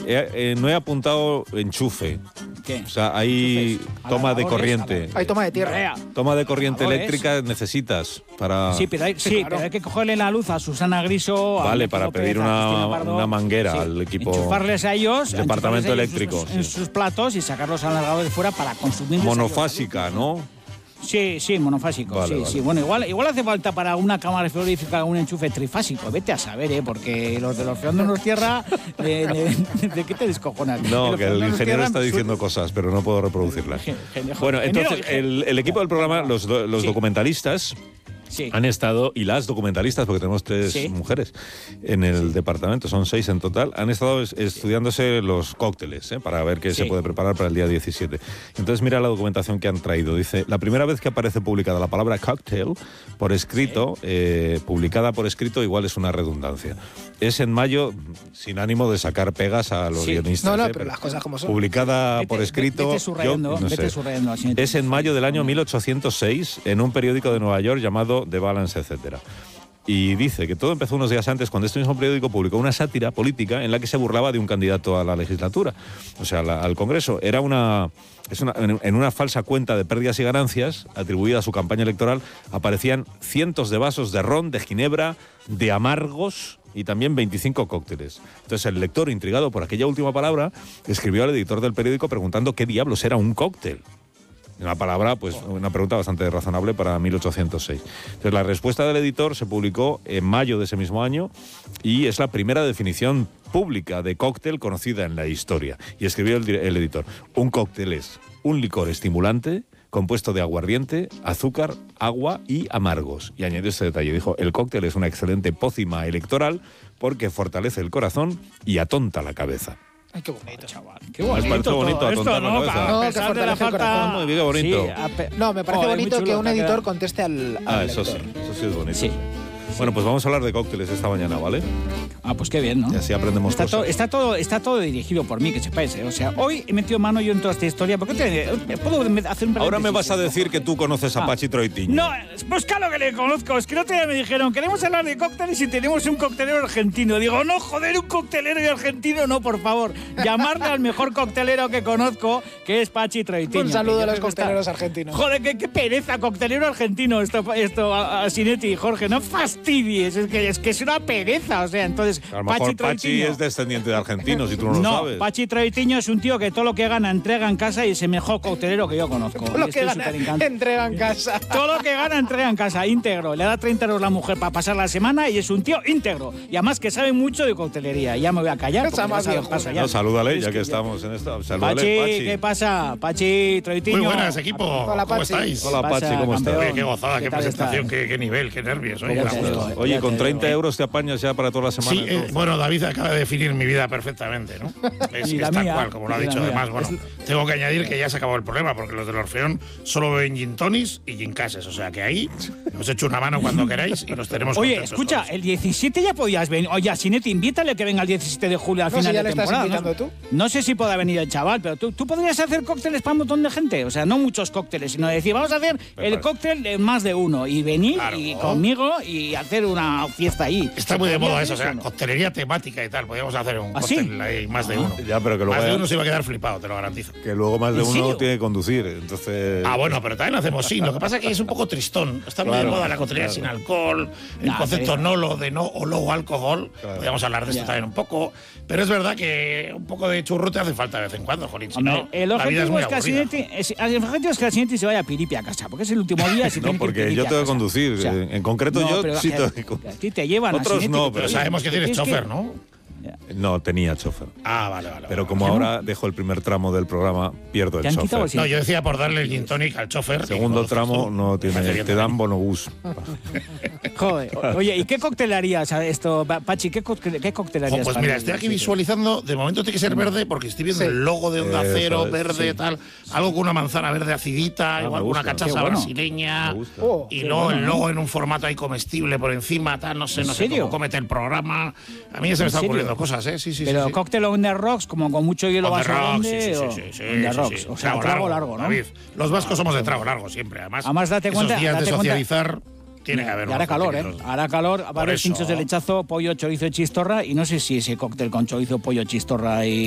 no he apuntado enchufe. ¿Qué? O sea, hay toma de corriente. Hay toma de tierra. Toma de corriente eléctrica necesitas para... Sí, pero hay que cogerle la luz a Susana Griso. Vale, para pedir una manguera al equipo... Enchufarles a ellos... Departamento eléctrico. En sus platos y sacarlos al largado de fuera para consumir... Monofásica, ¿no? Sí, monofásico. Vale. Bueno, igual hace falta para una cámara frigorífica un enchufe trifásico. Vete a saber, porque los de los freondos tierra... ¿De qué te descojonas? No, que el ingeniero está diciendo cosas, pero no puedo reproducirlas. Bueno, entonces, el equipo del programa, los documentalistas... Sí. Han estado, y las documentalistas, porque tenemos 3 mujeres en el departamento, son 6 en total, han estado estudiándose los cócteles, para ver qué se puede preparar para el día 17. Entonces mira la documentación que han traído. Dice, la primera vez que aparece publicada la palabra cocktail por escrito, publicada por escrito, igual es una redundancia. Es en mayo, sin ánimo de sacar pegas a los guionistas. No, pero las cosas como son. Publicada por escrito, vete subrayando, es en mayo del año 1806 en un periódico de Nueva York llamado The Balance, etcétera. Y dice que todo empezó unos días antes cuando este mismo periódico publicó una sátira política en la que se burlaba de un candidato a la legislatura, o sea, al Congreso. Era en una falsa cuenta de pérdidas y ganancias atribuida a su campaña electoral, aparecían cientos de vasos de ron, de ginebra, de amargos y también 25 cócteles. Entonces el lector, intrigado por aquella última palabra, escribió al editor del periódico preguntando qué diablos era un cóctel. Una palabra, pues una pregunta bastante razonable para 1806. Entonces la respuesta del editor se publicó en mayo de ese mismo año y es la primera definición pública de cóctel conocida en la historia. Y escribió el editor, un cóctel es un licor estimulante compuesto de aguardiente, azúcar, agua y amargos. Y añadió este detalle, dijo, el cóctel es una excelente pócima electoral porque fortalece el corazón y atonta la cabeza. Ay, qué bonito, chaval. Qué bonito. Me parece bonito atontar la cabeza. No, que fortalece el corazón. Qué bonito. No, me parece bonito que un editor conteste al eso lector. sí es bonito. Sí. Bueno, pues vamos a hablar de cócteles esta mañana, ¿vale? Pues qué bien, ¿no? Y así aprendemos cosas. Está todo dirigido por mí, que sepáis. O sea, hoy he metido mano yo en toda esta historia. ¿Por qué puedo hacer un Ahora me vas a decir que tú conoces a Pachi Troitiño. No, pues claro que le conozco. Es que el otro día me dijeron, queremos hablar de cócteles y tenemos un coctelero argentino. Digo, no, joder, un coctelero y argentino, no, por favor. Llamarle al mejor coctelero que conozco, que es Pachi Troitiño. Un saludo a los cocteleros argentinos. Joder, qué pereza, coctelero argentino. Esto a Sinetti y Jorge, no fastidies. Es que es una pereza, o sea, entonces... A lo mejor Pachi es descendiente de argentinos y tú no lo sabes. No, Pachi Troitiño es un tío que todo lo que gana entrega en casa y es el mejor coctelero que yo conozco. Todo lo que gana entrega en casa. Todo lo que gana entrega en casa, íntegro. Le da 30 euros la mujer para pasar la semana y es un tío íntegro. Y además que sabe mucho de coctelería. Ya me voy a callar porque ya sabes paso ya. No, salúdale, ya que estamos en esto. Salúdale, Pachi, ¿qué pasa? Pachi Troitiño. Muy buenas, equipo. Hola, ¿Cómo Pachi. estáis? Hola, Pachi, ¿cómo estás? Oye, qué gozada, qué presentación, qué nivel, qué nervios. Oye, con 30 euros te apañas ya para toda la semana. Sí, bueno, David acaba de definir mi vida perfectamente, ¿no? Es tal cual, como lo ha dicho. Además, bueno, tengo que añadir que ya se acabó el problema, porque los del Orfeón solo beben gin tonis y gin cases. O sea que ahí os echo una mano cuando queráis y los tenemos Oye, contentos escucha, todos. el 17 ya podías venir. Oye, Sinetti, invítale que venga el 17 de julio al final ya de le estás temporada. invitando tú. No sé si podrá venir el chaval, pero tú podrías hacer cócteles para un montón de gente. O sea, no muchos cócteles, sino decir, vamos a hacer el cóctel de más de uno y venir y conmigo y hacer una fiesta ahí. Está muy de moda eso, o sea, coctelería temática y tal. Podríamos hacer un cóctel ahí, más de uno. Ya, pero que luego más de uno se iba a quedar flipado, te lo garantizo. Que luego más de ¿En uno serio? tiene que conducir, entonces... Bueno, pero también hacemos sí. Lo que pasa es que es un poco tristón. Está muy de moda la coctelería sin alcohol, el concepto nolo de no o low alcohol. Podríamos hablar de esto también un poco. Pero es verdad que un poco de churro te hace falta de vez en cuando, Jolín. Si no, el la vida es objetivo muy es que aburrida. el Sinetti se vaya a Piripi a casa, porque es el último día. No, porque yo tengo que conducir. O sea, en concreto yo sí tengo que conducir. A ti te llevan Otros no, Pero sabemos que tienes chofer, ¿no? No, tenía chofer. Vale. Pero como ahora dejo el primer tramo del programa, pierdo el ¿Te han quitado chofer. el No, yo decía por darle el gin tonic al chofer. Segundo tramo no tiene, te dan bonobús. Joder, oye, ¿y qué cóctel harías a esto, Pachi? ¿Qué cóctel harías? Pues para mira, el estoy aquí 17? visualizando, de momento tiene que ser verde porque estoy viendo el logo de Onda Cero, verde, tal, algo con una manzana verde acidita, igual una cachaza brasileña, y luego el logo en un formato ahí comestible por encima, tal, no sé cómo comete el programa. A mí ya se me están ocurriendo cosas, sí. Pero cóctel on the rocks, como con mucho hielo On the vaso rocks, grande, sí. on the rocks. O sea, trago largo, ¿no? David, los vascos somos de trago largo siempre, además date cuenta, esos días de date cuenta. socializar tiene que haber Y hará calor, Hará calor, va a haber eso. pinchos de lechazo, pollo, chorizo y chistorra, y no sé si ese cóctel con chorizo, pollo, chistorra y